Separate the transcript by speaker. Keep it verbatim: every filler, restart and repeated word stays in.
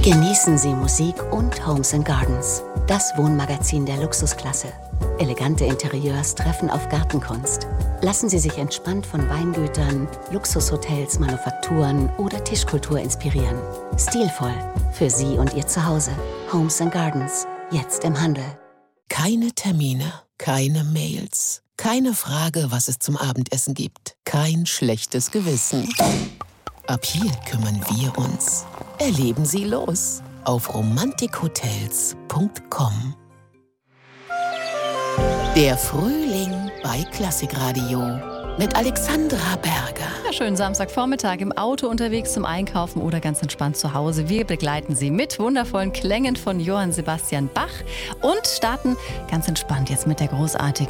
Speaker 1: Genießen Sie Musik und Homes and Gardens, das Wohnmagazin der Luxusklasse. Elegante Interieurs treffen auf Gartenkunst. Lassen Sie sich entspannt von Weingütern, Luxushotels, Manufakturen oder Tischkultur inspirieren. Stilvoll für Sie und Ihr Zuhause. Homes and Gardens, jetzt im Handel.
Speaker 2: Keine Termine, keine Mails, keine Frage, was es zum Abendessen gibt. Kein schlechtes Gewissen. Ab hier kümmern wir uns. Erleben Sie los auf romantikhotels punkt com. Der Frühling bei Klassikradio mit Alexandra Berger.
Speaker 3: Ja, schönen Samstagvormittag im Auto unterwegs zum Einkaufen oder ganz entspannt zu Hause. Wir begleiten Sie mit wundervollen Klängen von Johann Sebastian Bach und starten ganz entspannt jetzt mit der großartigen